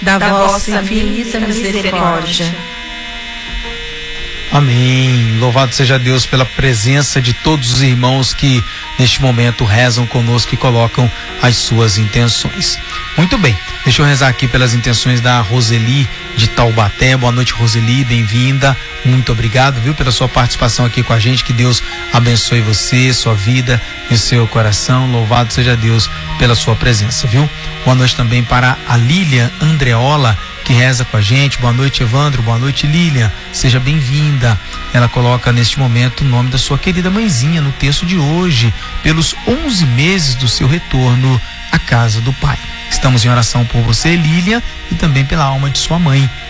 da vossa infinita misericórdia. Amém. Louvado seja Deus pela presença de todos os irmãos que neste momento rezam conosco e colocam as suas intenções. Muito bem, deixa eu rezar aqui pelas intenções da Roseli de Taubaté. Boa noite, Roseli, bem-vinda. Muito obrigado, viu, pela sua participação aqui com a gente. Que Deus abençoe você, sua vida e o seu coração. Louvado seja Deus pela sua presença, viu? Boa noite também para a Lilian Andreola, que reza com a gente. Boa noite, Evandro. Boa noite, Lilian. Seja bem-vinda. Ela coloca neste momento o nome da sua querida mãezinha no texto de hoje, pelos 11 meses do seu retorno à casa do Pai. Estamos em oração por você, Lilian, e também pela alma de sua mãe.